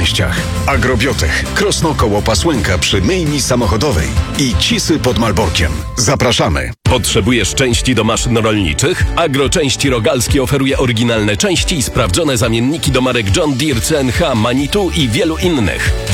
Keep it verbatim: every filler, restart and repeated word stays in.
częściach. Agrobiotech, Krosno koło Pasłynka przy myjni samochodowej i Cisy pod Malborkiem. Zapraszamy. Potrzebujesz części do maszyn rolniczych? Agroczęści Rogalski oferuje oryginalne części i sprawdzone zamienniki do marek John Deere, C N H, Manitou i wielu innych.